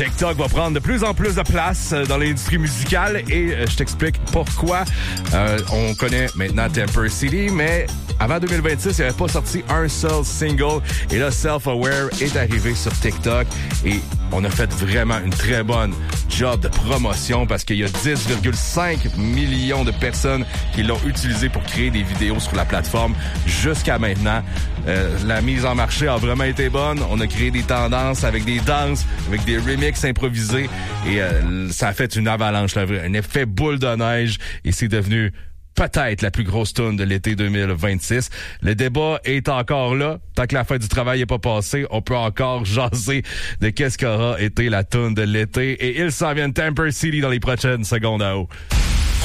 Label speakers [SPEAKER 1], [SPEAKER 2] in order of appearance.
[SPEAKER 1] TikTok va prendre de plus en plus de place dans l'industrie musicale et je t'explique pourquoi. On connaît maintenant Temper City, mais avant 2026, il n'y avait pas sorti un seul single. Et là, Self-Aware est arrivé sur TikTok et on a fait vraiment une très bonne job de promotion parce qu'il y a 10,5 millions de personnes qui l'ont utilisé pour créer des vidéos sur la plateforme jusqu'à maintenant. La mise en marché a vraiment été bonne. On a créé des tendances avec des danses, avec des remixes improvisés et ça a fait une avalanche, là, un effet boule de neige et c'est devenu peut-être la plus grosse toune de l'été 2026. Le débat est encore là. Tant que la fin du travail n'est pas passée, on peut encore jaser de qu'est-ce qu'aura été la toune de l'été. Et il s'en vient de Temper City dans les prochaines secondes à haut.